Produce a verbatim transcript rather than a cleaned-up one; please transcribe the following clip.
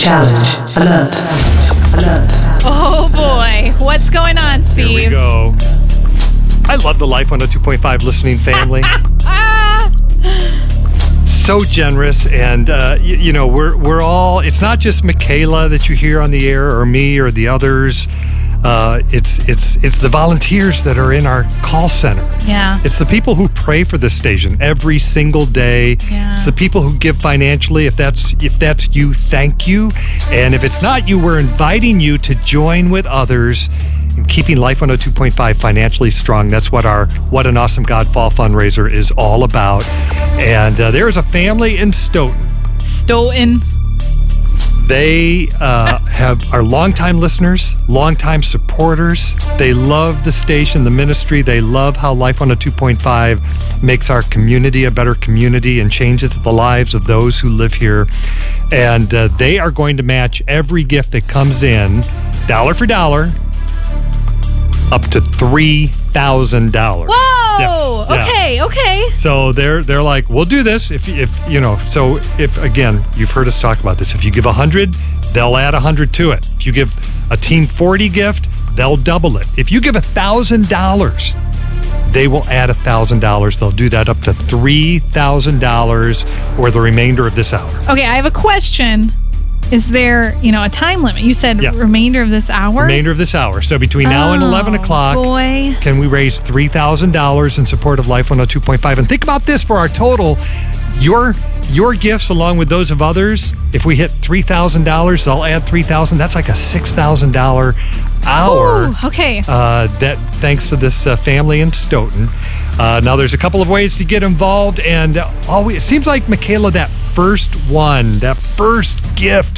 challenge. Alert. Alert. Oh boy, what's going on, Steve? Here we go. I love the Life one oh two point five listening family. So generous, and uh, you, you know we're we're all. It's not just Michaela that you hear on the air, or me, or the others. Uh, it's it's it's the volunteers that are in our call center. Yeah. It's the people who pray for this station every single day. Yeah. It's the people who give financially. If that's if that's you, thank you. And if it's not you, we're inviting you to join with others in keeping Life one oh two point five financially strong. That's what our What an Awesome God Fall fundraiser is all about. And uh, there is a family in Stoughton. Stoughton. They uh, have are longtime listeners, longtime supporters. They love the station, the ministry. They love how Life one oh two point five makes our community a better community and changes the lives of those who live here. And uh, they are going to match every gift that comes in, dollar for dollar, up to three thousand dollars. Whoa! Yes. Yeah. Okay, okay. So they're they're like, we'll do this if if you know. So if again, you've heard us talk about this. If you give a hundred, they'll add a hundred to it. If you give a team forty gift, they'll double it. If you give a thousand dollars, they will add a thousand dollars. They'll do that up to three thousand dollars or the remainder of this hour. Okay, I have a question. Is there, you know, a time limit? You said Yeah. remainder of this hour? Remainder of this hour. So between now and Oh, eleven o'clock, boy. can we raise three thousand dollars in support of Life one oh two point five? And think about this for our total. Your your gifts along with those of others, if we hit three thousand dollars, they'll add three thousand dollars. That's like a six thousand dollars hour. Ooh, okay. Uh, that thanks to this uh, family in Stoughton. Uh, now, there's a couple of ways to get involved, and uh, oh, it seems like, Michaela, that first one, that first gift